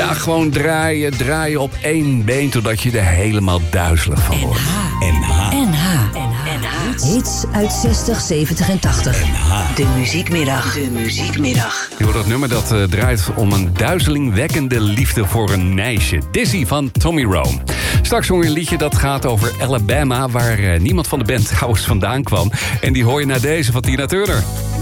Ja, gewoon draaien op één been... totdat je er helemaal duizelig van wordt. NH. Hits uit 60, 70 en 80. De muziekmiddag. Je hoort dat nummer dat draait om een duizelingwekkende liefde voor een meisje. Dizzy van Tommy Rome. Straks zong je een liedje dat gaat over Alabama... waar niemand van de band trouwens vandaan kwam. En die hoor je na deze van Tina Turner.